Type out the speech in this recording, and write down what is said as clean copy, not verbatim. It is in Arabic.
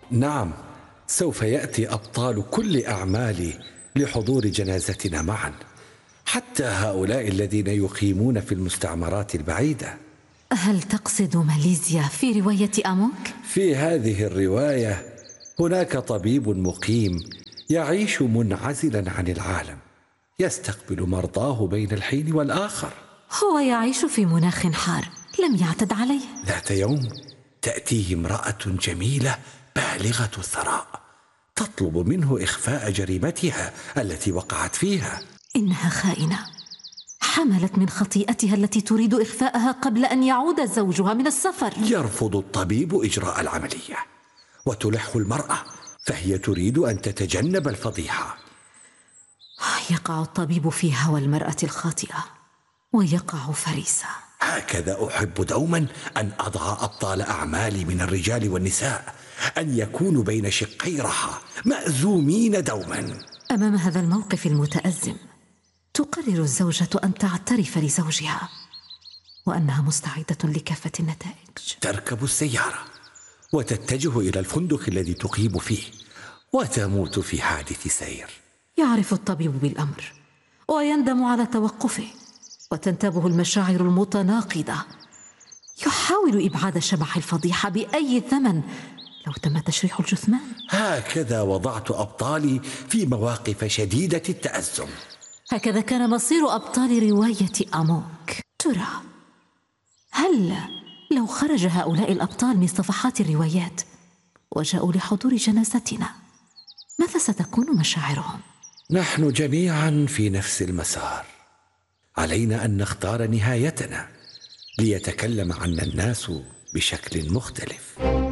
نعم، سوف يأتي أبطال كل أعمالي لحضور جنازتنا معا، حتى هؤلاء الذين يقيمون في المستعمرات البعيدة. هل تقصد ماليزيا في رواية أموك؟ في هذه الرواية هناك طبيب مقيم يعيش منعزلا عن العالم، يستقبل مرضاه بين الحين والآخر. هو يعيش في مناخ حار لم يعتد عليه. ذات يوم تأتيه امرأة جميلة بالغة الثراء، تطلب منه إخفاء جريمتها التي وقعت فيها. إنها خائنة، حملت من خطيئتها التي تريد إخفاءها قبل أن يعود زوجها من السفر. يرفض الطبيب إجراء العملية وتلح المرأة، فهي تريد أن تتجنب الفضيحة. يقع الطبيب في هوى المرأة الخاطئة ويقع فريسة. هكذا أحب دوما أن أضع أبطال أعمالي من الرجال والنساء، أن يكونوا بين شقي رحى مأزومين دوما. أمام هذا الموقف المتأزم تقرر الزوجة أن تعترف لزوجها وأنها مستعدة لكافة النتائج. تركب السيارة وتتجه إلى الفندق الذي تقيم فيه، وتموت في حادث سير. يعرف الطبيب بالأمر ويندم على توقفه، وتنتابه المشاعر المتناقضة. يحاول إبعاد شبح الفضيحة بأي ثمن لو تم تشريح الجثمان. هكذا وضعت أبطالي في مواقف شديدة التأزم. هكذا كان مصير أبطال رواية أموك. ترى هل لو خرج هؤلاء الأبطال من صفحات الروايات وجاءوا لحضور جنازتنا، ماذا ستكون مشاعرهم؟ نحن جميعا في نفس المسار، علينا أن نختار نهايتنا ليتكلم عنا الناس بشكل مختلف.